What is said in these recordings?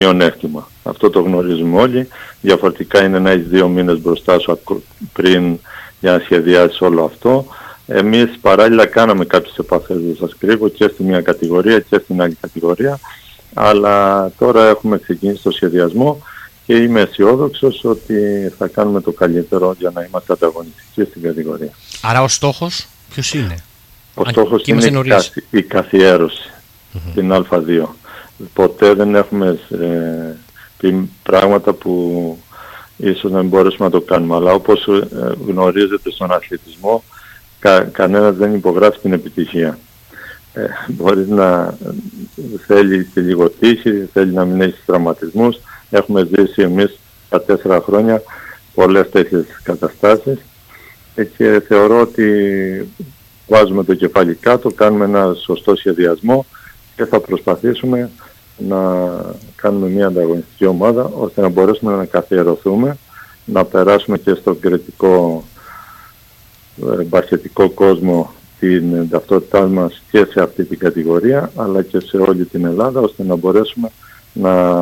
μειονέκτημα. Αυτό το γνωρίζουμε όλοι. Διαφορετικά είναι να έχεις 2 μήνες μπροστά σου πριν για να σχεδιάσεις όλο αυτό. Εμείς παράλληλα κάναμε κάποιες επαφές, δεν σας κρύβω, και στη μία κατηγορία και στην άλλη κατηγορία, αλλά τώρα έχουμε ξεκινήσει το σχεδιασμό και είμαι αισιόδοξος ότι θα κάνουμε το καλύτερο για να είμαστε ανταγωνιστικοί στην κατηγορία. Άρα ο στόχος ποιος είναι? Ο στόχος είναι η καθιέρωση, την Α2. Ποτέ δεν έχουμε πει πράγματα που ίσως να μην μπορέσουμε να το κάνουμε, αλλά όπως γνωρίζετε στον αθλητισμό, κανένας δεν υπογράφει την επιτυχία. Μπορείς να θέλει και λίγο τύχη, θέλει να μην έχεις τραυματισμούς. Έχουμε ζήσει εμείς τα 4 χρόνια πολλές τέτοιες καταστάσεις και θεωρώ ότι βάζουμε το κεφάλι κάτω, κάνουμε ένα σωστό σχεδιασμό και θα προσπαθήσουμε να κάνουμε μια ανταγωνιστική ομάδα ώστε να μπορέσουμε να καθιερωθούμε, να περάσουμε και στον κριτικό μπασκετικό κόσμο την ταυτότητά μας και σε αυτή την κατηγορία, αλλά και σε όλη την Ελλάδα, ώστε να μπορέσουμε να,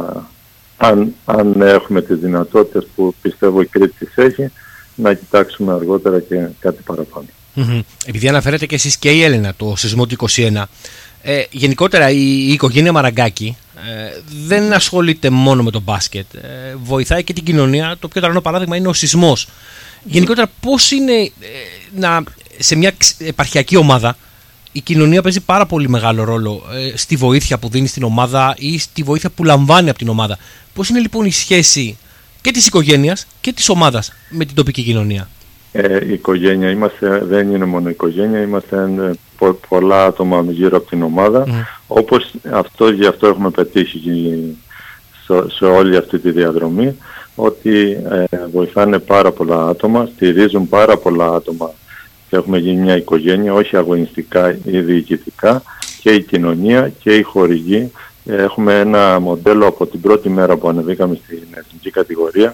αν έχουμε τις δυνατότητες που πιστεύω η Κρήτη τις έχει, να κοιτάξουμε αργότερα και κάτι παραπάνω. Επειδή αναφέρετε και εσείς και η Έλενα το σεισμό του 21, γενικότερα η οικογένεια Μαραγκάκη δεν ασχολείται μόνο με το μπάσκετ, βοηθάει και την κοινωνία. Το πιο τρανό παράδειγμα είναι ο σεισμός. Γενικότερα πώς είναι σε μια επαρχιακή ομάδα η κοινωνία παίζει πάρα πολύ μεγάλο ρόλο στη βοήθεια που δίνει στην ομάδα ή στη βοήθεια που λαμβάνει από την ομάδα. Πώς είναι λοιπόν η σχέση και της οικογένειας και της ομάδας με την τοπική κοινωνία? Η οικογένεια δεν είναι μόνο η οικογένεια, είμαστε πολλά άτομα γύρω από την ομάδα. Όπως γι' αυτό έχουμε πετύχει σε όλη αυτή τη διαδρομή, ότι βοηθάνε πάρα πολλά άτομα, στηρίζουν πάρα πολλά άτομα και έχουμε γίνει μια οικογένεια, όχι αγωνιστικά ή διοικητικά, και η κοινωνία και οι χορηγοί. Έχουμε ένα μοντέλο από την πρώτη μέρα που ανεβήκαμε στην εθνική κατηγορία,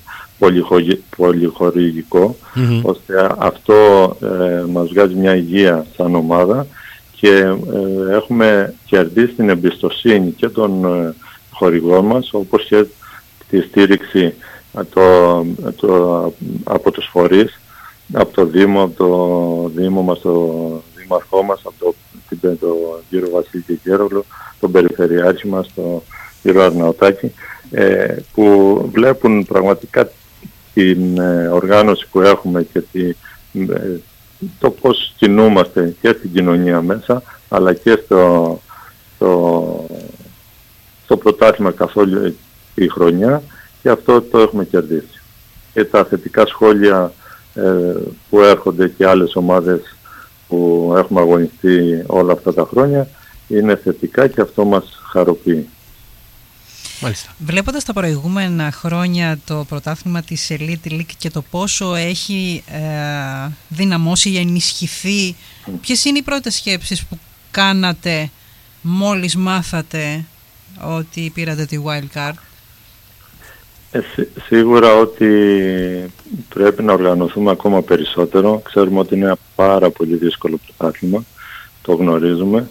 πολυχορηγικό, ώστε αυτό μας βγάζει μια υγεία σαν ομάδα και έχουμε κερδίσει την εμπιστοσύνη και των χορηγών μας, όπως και τη στήριξη από τους φορείς, από το Δήμο, μας, το Δήμαρχό μας, από τον κύριο Βασίλη Κικέρογλου, τον Περιφερειάρχη μας, τον κύριο Αρναωτάκη, που βλέπουν πραγματικά την οργάνωση που έχουμε και το πώς κινούμαστε και στην κοινωνία μέσα, αλλά και στο πρωτάθλημα καθ' όλη τη χρονιά, και αυτό το έχουμε κερδίσει. Και τα θετικά σχόλια που έρχονται και άλλες ομάδες που έχουμε αγωνιστεί όλα αυτά τα χρόνια είναι θετικά και αυτό μας χαροποιεί. Μάλιστα. Βλέποντας τα προηγούμενα χρόνια το πρωτάθλημα της Elite League και το πόσο έχει δυναμώσει ή ενισχυθεί, ποιες είναι οι πρώτες σκέψεις που κάνατε μόλις μάθατε ότι πήρατε τη Wild Card? Σίγουρα ότι πρέπει να οργανωθούμε ακόμα περισσότερο. Ξέρουμε ότι είναι ένα πάρα πολύ δύσκολο πρωτάθλημα, το γνωρίζουμε.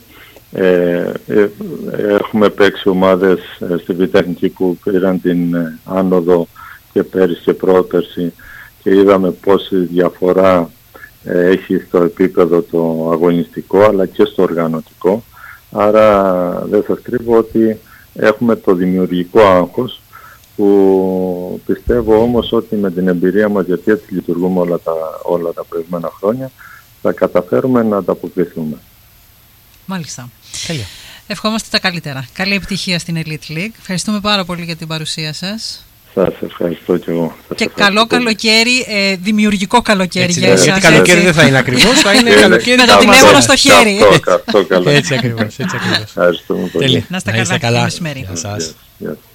Έχουμε παίξει ομάδες στη Β' Εθνική που πήραν την άνοδο και πέρυσι και πρόπερσι και είδαμε πόση διαφορά έχει στο επίπεδο το αγωνιστικό αλλά και στο οργανωτικό. Άρα δεν σας κρύβω ότι έχουμε το δημιουργικό άγχος, που πιστεύω όμως ότι με την εμπειρία μας, γιατί έτσι λειτουργούμε όλα τα προηγούμενα χρόνια, θα καταφέρουμε να ανταποκριθούμε. Μάλιστα. Τέλεια. Ευχόμαστε τα καλύτερα. Καλή επιτυχία στην Elite League. Ευχαριστούμε πάρα πολύ για την παρουσία σας. Σας ευχαριστώ και εγώ. Και καλό καλοκαίρι, δημιουργικό καλοκαίρι για εσάς. Γιατί καλοκαίρι δεν θα είναι ακριβώς, θα είναι καλοκαίρι με το τηλέφωνο στο χέρι. Αυτό καλό. Έτσι ακριβώς. Ευχαριστούμε πολύ. Να είστε καλά. Καλή μεσημέρι. Γεια σας.